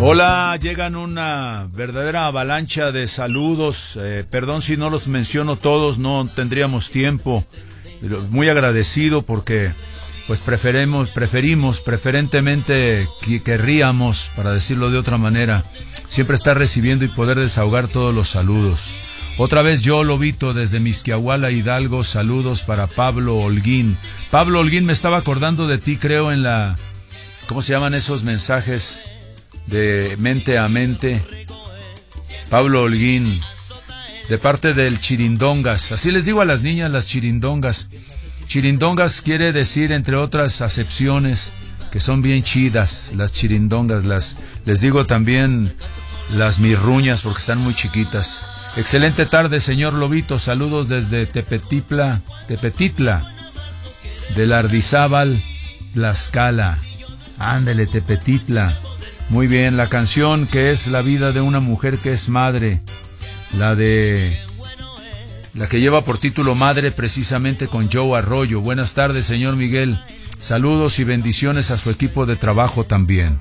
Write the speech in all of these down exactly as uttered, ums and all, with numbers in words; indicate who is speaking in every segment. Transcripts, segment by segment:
Speaker 1: Hola, llegan una verdadera avalancha de saludos. Eh, perdón si no los menciono todos, no tendríamos tiempo. Muy agradecido porque pues preferimos, preferimos, preferentemente que querríamos, para decirlo de otra manera, siempre estar recibiendo y poder desahogar todos los saludos. Otra vez yo, Lobito, desde Mixquiahuala, Hidalgo, saludos para Pablo Holguín. Pablo Holguín, me estaba acordando de ti, creo, en la... ¿Cómo se llaman esos mensajes de mente a mente? Pablo Holguín, de parte del Chirindongas. Así les digo a las niñas, las Chirindongas. Chirindongas quiere decir, entre otras acepciones, que son bien chidas, las Chirindongas. Las, les digo también las mirruñas, porque están muy chiquitas. Excelente tarde, señor Lobito. Saludos desde Tepetitla, Tepetitla, del Ardizábal, Tlaxcala. Ándele, Tepetitla. Muy bien, la canción que es La vida de una mujer que es madre, la de... la que lleva por título Madre, precisamente, con Joe Arroyo. Buenas tardes, señor Miguel. Saludos y bendiciones a su equipo de trabajo también.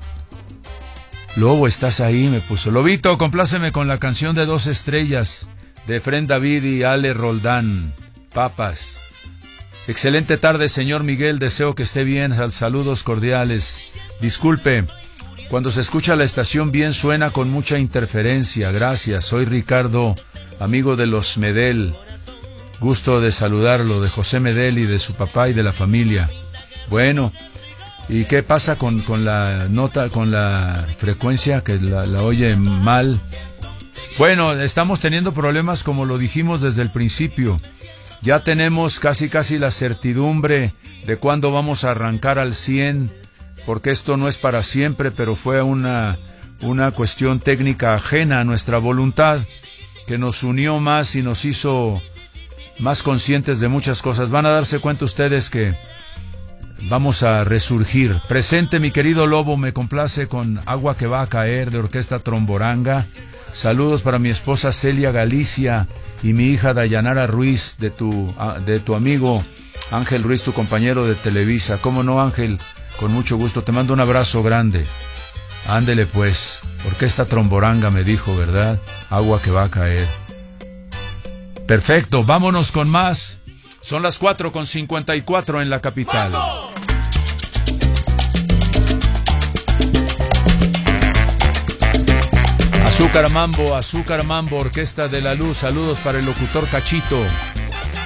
Speaker 1: Lobo, ¿estás ahí? Me puso. Lobito, compláceme con la canción de Dos Estrellas, de Efrén David y Ale Roldán. Papas. Excelente tarde, señor Miguel. Deseo que esté bien. Saludos cordiales. Disculpe, cuando se escucha la estación bien suena con mucha interferencia. Gracias. Soy Ricardo, amigo de los Medel. Gusto de saludarlo, de José Medel y de su papá y de la familia. Bueno, ¿y qué pasa con, con la nota, con la frecuencia, que la, la oye mal? Bueno, estamos teniendo problemas, como lo dijimos desde el principio. Ya tenemos casi casi la certidumbre de cuándo vamos a arrancar al cien, porque esto no es para siempre, pero fue una, una cuestión técnica ajena a nuestra voluntad, que nos unió más y nos hizo más conscientes de muchas cosas. Van a darse cuenta ustedes que vamos a resurgir. Presente, mi querido Lobo, me complace con Agua que va a caer, de Orquesta Tromboranga. Saludos para mi esposa Celia Galicia y mi hija Dayanara Ruiz, de tu, de tu amigo Ángel Ruiz, tu compañero de Televisa. ¿Cómo no, Ángel? Con mucho gusto, te mando un abrazo grande. Ándele pues, Orquesta Tromboranga me dijo, ¿verdad? Agua que va a caer. Perfecto, vámonos con más. Son las cuatro con cincuenta y cuatro en la capital. Azúcar Mambo, Azúcar Mambo, Orquesta de la Luz. Saludos para el locutor Cachito.